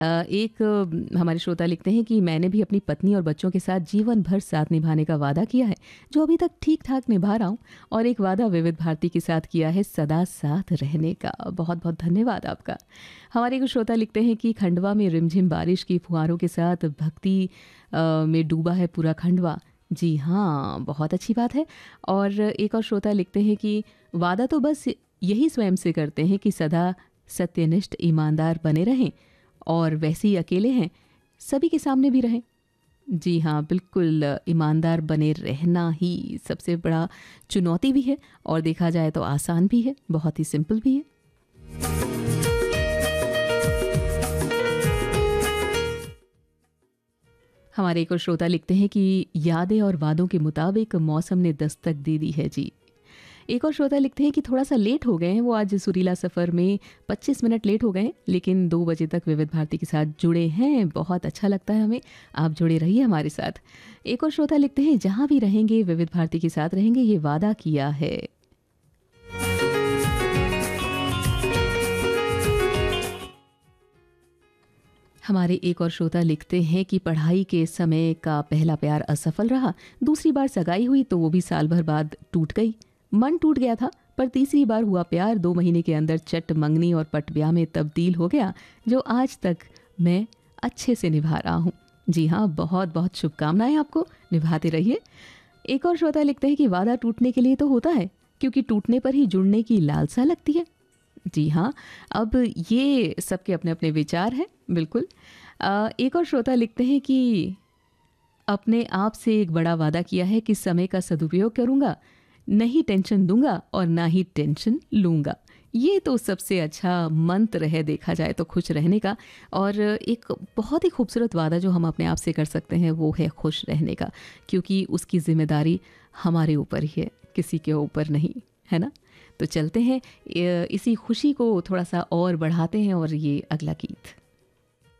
हमारे श्रोता लिखते हैं कि मैंने भी अपनी पत्नी और बच्चों के साथ जीवन भर साथ निभाने का वादा किया है, जो अभी तक ठीक ठाक निभा रहा हूँ। और एक वादा विविध भारती के साथ किया है, सदा साथ रहने का। बहुत बहुत धन्यवाद आपका। हमारे एक श्रोता लिखते हैं कि खंडवा में रिमझिम बारिश की फुहारों के साथ भक्ति में डूबा है पूरा खंडवा। जी हाँ, बहुत अच्छी बात है। और एक और श्रोता लिखते हैं कि वादा तो बस यही स्वयं से करते हैं कि सदा सत्यनिष्ठ ईमानदार बने रहें, और वैसे ही अकेले हैं सभी के सामने भी रहें। जी हाँ, बिल्कुल, ईमानदार बने रहना ही सबसे बड़ा चुनौती भी है, और देखा जाए तो आसान भी है, बहुत ही सिंपल भी है। हमारे एक और श्रोता लिखते हैं कि यादें और वादों के मुताबिक मौसम ने दस्तक दे दी है जी। एक और श्रोता लिखते हैं कि थोड़ा सा लेट हो गए हैं, वो आज सुरीला सफ़र में 25 मिनट लेट हो गए हैं, लेकिन 2 बजे तक विविध भारती के साथ जुड़े हैं। बहुत अच्छा लगता है हमें, आप जुड़े रहिए हमारे साथ। एक और श्रोता लिखते हैं, जहाँ भी रहेंगे विविध भारती के साथ रहेंगे, ये वादा किया है। हमारे एक और श्रोता लिखते हैं कि पढ़ाई के समय का पहला प्यार असफल रहा, दूसरी बार सगाई हुई तो वो भी साल भर बाद टूट गई। मन टूट गया था, पर तीसरी बार हुआ प्यार 2 महीने के अंदर चट मंगनी और पट ब्याह में तब्दील हो गया, जो आज तक मैं अच्छे से निभा रहा हूँ। जी हाँ, बहुत बहुत शुभकामनाएं आपको, निभाते रहिए। एक और श्रोता लिखते हैं कि वादा टूटने के लिए तो होता है, क्योंकि टूटने पर ही जुड़ने की लालसा लगती है। जी हाँ, अब ये सबके अपने अपने विचार हैं, बिल्कुल। एक और श्रोता लिखते हैं कि अपने आप से एक बड़ा वादा किया है कि समय का सदुपयोग करूँगा, नहीं टेंशन दूंगा और ना ही टेंशन लूँगा। ये तो सबसे अच्छा मंत्र है देखा जाए तो खुश रहने का। और एक बहुत ही खूबसूरत वादा जो हम अपने आप से कर सकते हैं वो है खुश रहने का, क्योंकि उसकी जिम्मेदारी हमारे ऊपर ही है, किसी के ऊपर नहीं, है ना। तो चलते हैं इसी खुशी को थोड़ा सा और बढ़ाते हैं, और ये अगला गीत।